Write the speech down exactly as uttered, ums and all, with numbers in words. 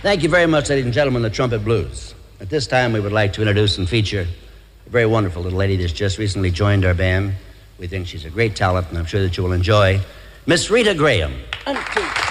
Thank you very much, ladies and gentlemen, the Trumpet Blues. At this time, we would like to introduce and feature a very wonderful little lady that's just recently joined our band. We think she's a great talent, and I'm sure that you will enjoy Miss Rita Graham. One, two.